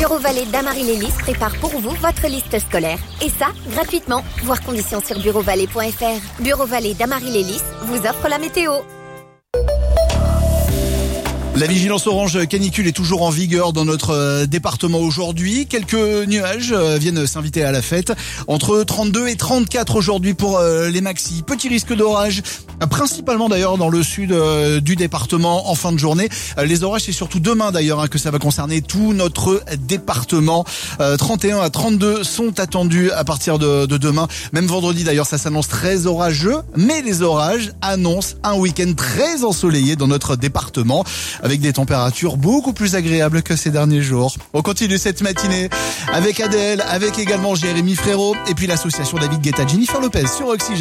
Bureau Vallée d'Amarie-Lélis prépare pour vous votre liste scolaire. Et ça, gratuitement. Voir conditions sur bureauvalais.fr. Bureau Vallée d'Amarie-Lélis vous offre la météo. La vigilance orange canicule est toujours en vigueur dans notre département aujourd'hui. Quelques nuages viennent s'inviter à la fête. Entre 32 et 34 aujourd'hui pour les maxis. Petit risque d'orage, principalement d'ailleurs dans le sud du département en fin de journée. Les orages, c'est surtout demain d'ailleurs que ça va concerner tout notre département. 31 à 32 sont attendus à partir de demain. Même vendredi d'ailleurs, ça s'annonce très orageux. Mais les orages annoncent un week-end très ensoleillé dans notre département, avec des températures beaucoup plus agréables que ces derniers jours. On continue cette matinée avec Adèle, avec également Jérémy Frérot et puis l'association David Guetta, Jennifer Lopez sur Oxygène.